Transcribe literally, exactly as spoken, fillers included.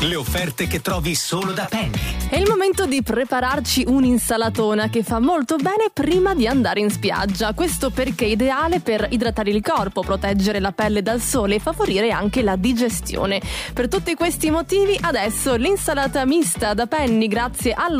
Le offerte che trovi solo da Penny. È il momento di prepararci un'insalatona che fa molto bene prima di andare in spiaggia. Questo perché è ideale per idratare il corpo, proteggere la pelle dal sole e favorire anche la digestione. Per tutti questi motivi adesso l'insalata mista da Penny, grazie allo